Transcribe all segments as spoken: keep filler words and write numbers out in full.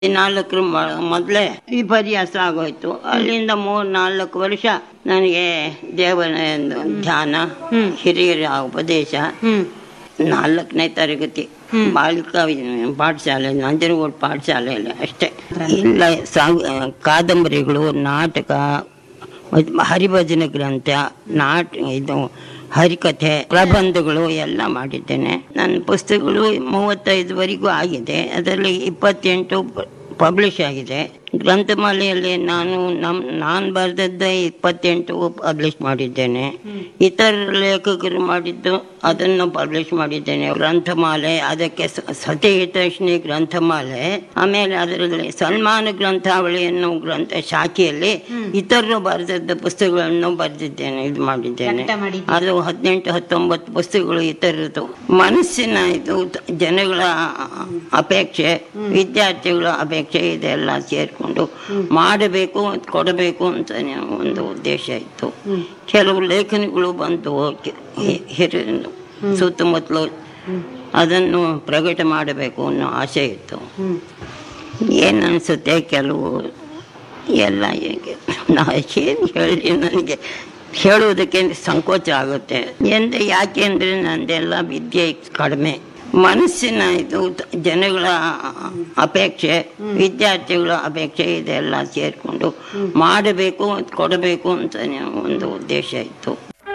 ನಾಲ್ಕರ ಮೊದಲೇ ವಿಪರ್ಯಾಸ ಆಗೋಯ್ತು. ಅಲ್ಲಿಂದ ಮೂರ್ ನಾಲ್ಕು ವರ್ಷ ನನಗೆ ದೇವರ ಧ್ಯಾನ, ಹಿರಿಯರ ಉಪದೇಶ, ನಾಲ್ಕನೇ ತರಗತಿ ಬಾಲಿಕಾ ಪಾಠಶಾಲೆ, ನಂಜನಗೂಡು ಪಾಠಶಾಲೆಯಲ್ಲಿ ಅಷ್ಟೇ. ಇಲ್ಲ ಕಾದಂಬರಿಗಳು, ನಾಟಕ, ಹರಿಭಜನೆ ಗ್ರಂಥ, ನಾಟ ಇದು ಹರಿಕಥೆ, ಪ್ರಬಂಧಗಳು ಎಲ್ಲ ಮಾಡಿದ್ದೇನೆ. ನನ್ನ ಪುಸ್ತಕಗಳು ಮೂವತ್ತೈದುವರೆಗೂ ಆಗಿದೆ. ಅದರಲ್ಲಿ ಇಪ್ಪತ್ತೆಂಟು ಪಬ್ಲಿಷ್ ಆಗಿದೆ. ಗ್ರಂಥಮಾಲೆಯಲ್ಲಿ ನಾನು ನಮ್ ನಾನು ಬರೆದದ್ದೇ ಇಪ್ಪತ್ತೆಂಟು ಪಬ್ಲಿಷ್ ಮಾಡಿದ್ದೇನೆ. ಇತರ ಲೇಖಕರು ಮಾಡಿದ್ದು ಅದನ್ನು ಪಬ್ಲಿಷ್ ಮಾಡಿದ್ದೇನೆ. ಗ್ರಂಥಮಾಲೆ, ಅದಕ್ಕೆ ಸತಿಹಿತೈಷಿಣಿ ಗ್ರಂಥಮಾಲೆ, ಆಮೇಲೆ ಅದರಲ್ಲಿ ಸನ್ಮಾನ ಗ್ರಂಥಾವಳಿ ಅನ್ನೋ ಗ್ರಂಥ ಶಾಖೆಯಲ್ಲಿ ಇತರರು ಬರೆದದ್ದ ಪುಸ್ತಕಗಳನ್ನು ಬರೆದಿದ್ದೇನೆ, ಇದು ಮಾಡಿದ್ದೇನೆ. ಅದು ಹದಿನೆಂಟು ಹತ್ತೊಂಬತ್ತು ಪುಸ್ತಕಗಳು ಇತರದ್ದು. ಮನಸ್ಸಿನ ಇದು ಜನಗಳ ಅಪೇಕ್ಷೆ, ವಿದ್ಯಾರ್ಥಿಗಳ ಅಪೇಕ್ಷೆ ಇದೆಲ್ಲ ಸೇರ್ಕೊಂಡು ಮಾಡಬೇಕು, ಕೊಡಬೇಕು ಅಂತ ಒಂದು ಉದ್ದೇಶ ಇತ್ತು. ಕೆಲವು ಲೇಖನಗಳು ಬಂತು ಹಿರಿಯ ಸುತ್ತಮುತ್ತಲು, ಅದನ್ನು ಪ್ರಕಟ ಮಾಡಬೇಕು ಅನ್ನೋ ಆಸೆ ಇತ್ತು. ಏನನ್ಸುತ್ತೆ ಕೆಲವು ಎಲ್ಲ ಹೇಗೆ ನಾ ಏನು ಹೇಳಿ ನನಗೆ ಹೇಳುವುದಕ್ಕೆ ಸಂಕೋಚ ಆಗುತ್ತೆ. ಎಂದ ಯಾಕೆ ಅಂದರೆ ನಂದೆಲ್ಲ ವಿದ್ಯೆ ಕಡಿಮೆ. ಮನಸ್ಸಿನ ಇದು ಜನಗಳ ಅಪೇಕ್ಷೆ, ವಿದ್ಯಾರ್ಥಿಗಳ ಅಪೇಕ್ಷೆ ಇದೆಲ್ಲ ಸೇರಿಕೊಂಡು ಮಾಡಬೇಕು, ಕೊಡಬೇಕು ಅಂತ ಒಂದು ಉದ್ದೇಶ ಇತ್ತು.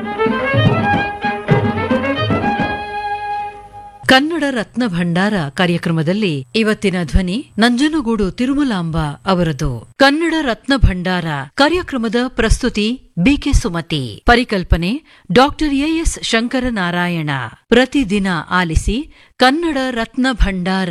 ಕನ್ನಡ ರತ್ನ ಭಂಡಾರ ಕಾರ್ಯಕ್ರಮದಲ್ಲಿ ಇವತ್ತಿನ ಧ್ವನಿ ನಂಜನಗೂಡು ತಿರುಮಲಾಂಬ ಅವರದು. ಕನ್ನಡ ರತ್ನ ಭಂಡಾರ ಕಾರ್ಯಕ್ರಮದ ಪ್ರಸ್ತುತಿ ಬಿಕೆ ಸುಮತಿ. ಪರಿಕಲ್ಪನೆ ಡಾಕ್ಟರ್ ಎಎಸ್ ಶಂಕರನಾರಾಯಣ. ಪ್ರತಿದಿನ ಆಲಿಸಿ ಕನ್ನಡ ರತ್ನ ಭಂಡಾರ.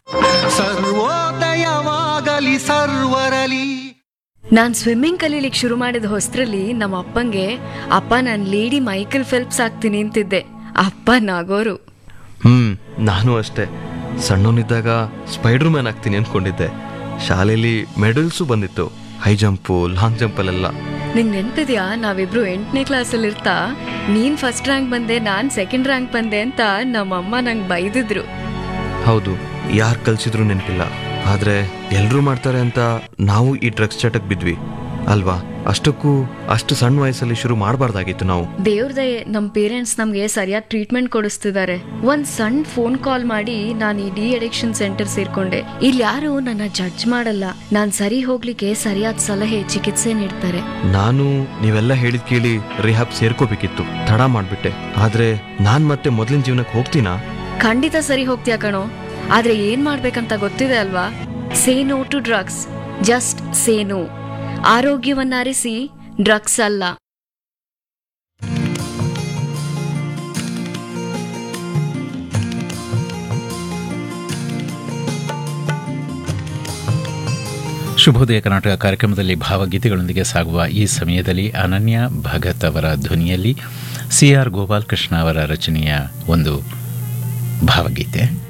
ಸರ್ವೋದಯವಾಗಲಿ ಸರ್ವರಲಿ. ನಾನ್ ಸ್ವಿಮ್ಮಿಂಗ್ ಕಲೀಲಿಕ್ಕೆ ಶುರು ಮಾಡಿದ ಹೊಸ್ತ್ರಲ್ಲಿ ನಮ್ಮ ಅಪ್ಪಂಗೆ, ಅಪ್ಪ ನಾನ್ ಲೇಡಿ ಮೈಕಲ್ ಫೆಲ್ಪ್ಸ್ ಆಗ್ತೀನಿ ಅಂತಿದ್ದೆ. ಅಪ್ಪ ನಾಗೋರು. ಹ್ಮ್ ನಾನು ಅಷ್ಟೇ. ಸಣ್ಣವನಿದ್ದಾಗ ಸ್ಪೈಡರ್ ಮ್ಯಾನ್ ಆಗ್ತೀನಿ ಅನ್ಕೊಂಡಿದ್ದೆ. ಶಾಲೆಯಲ್ಲಿ ಮೆಡಲ್ಸು ಬಂದಿತ್ತು, ಹೈ ಜಂಪು, ಲಾಂಗ್ ಜಂಪಲ್ಲೆಲ್ಲ. ನಿಂಗ್ ನೆನ್ಪಿದ್ಯಾ, ನಾವಿಬ್ರು ಎಂಟನೇ ಕ್ಲಾಸಲ್ಲಿ ಇರ್ತಾ ನೀನ್ ಫಸ್ಟ್ ರ್ಯಾಂಕ್ ಬಂದೆ, ನಾನ್ ಸೆಕೆಂಡ್ ರ್ಯಾಂಕ್ ಬಂದೆ ಅಂತ ನಮ್ಮಮ್ಮ ನಂಗೆ ಬೈದಿದ್ರು. ಹೌದು, ಯಾರು ಕಲ್ಸಿದ್ರು ನೆನಪಿಲ್ಲ. ಆದ್ರೆ ಎಲ್ರೂ ಮಾಡ್ತಾರೆ ಅಂತ ನಾವು ಈ ಡ್ರಗ್ಸ್ ಚಟಕ್ ಬಿದ್ವಿ ಅಲ್ವಾ? ಅಷ್ಟಕ್ಕೂ ಅಷ್ಟು ಸಣ್ಣ ವಯಸ್ಸಲ್ಲಿ ಶುರು ಮಾಡಬಾರ್ದಾಗಿತ್ತು ನಾವು. ದೇವ್ರ ದಯೆ, ನಮ್ ಪೇರೆಂಟ್ಸ್ ನಮ್ಗೆ ಸರಿಯಾದ ಟ್ರೀಟ್ಮೆಂಟ್ ಕೊಡಿಸ್ತಿದ್ದಾರೆ. ಒಂದ್ ಸಣ್ಣ ಫೋನ್ ಕಾಲ್ ಮಾಡಿ ನಾನು ಈ ಡಿ ಅಡಿಕ್ಷನ್ ಸೆಂಟರ್ ಸೇರ್ಕೊಂಡೆ. ಇಲ್ಲಿ ಯಾರು ನನ್ನ ಜಡ್ಜ್ ಮಾಡಲ್ಲ. ನಾನ್ ಸರಿ ಹೋಗ್ಲಿಕ್ಕೆ ಸರಿಯಾದ ಸಲಹೆ, ಚಿಕಿತ್ಸೆ ನೀಡ್ತಾರೆ. ನಾನು ನೀವೆಲ್ಲ ಹೇಳಿದ್ ಕೇಳಿ ರಿಹಾಬ್ ಸೇರ್ಕೋಬೇಕಿತ್ತು, ತಡ ಮಾಡ್ಬಿಟ್ಟೆ. ಆದ್ರೆ ನಾನ್ ಮತ್ತೆ ಮೊದ್ಲಿನ ಜೀವನಕ್ಕೆ ಹೋಗ್ತೀನಾ? ಖಂಡಿತ ಸರಿ ಹೋಗ್ತೀಯ ಕಣೋ. ಆದ್ರೆ ಏನ್ ಮಾಡ್ಬೇಕಂತ ಗೊತ್ತಿದೆ ಅಲ್ವಾ? Say no to drugs. Just say no. ಆರೋಗ್ಯವನ್ನರಿಸಿ, drugs ಅಲ್ಲ. ಶುಭೋದಯ ಕರ್ನಾಟಕ ಕಾರ್ಯಕ್ರಮದಲ್ಲಿ ಭಾವಗೀತೆಗಳೊಂದಿಗೆ ಸಾಗುವ ಈ ಸಮಯದಲ್ಲಿ ಅನನ್ಯ ಭಗತ್ ಅವರ ಧ್ವನಿಯಲ್ಲಿ ಸಿ ಆರ್ ಗೋಪಾಲಕೃಷ್ಣ ಅವರ ರಚನೆಯ ಒಂದು ಭಾವಗೀತೆ.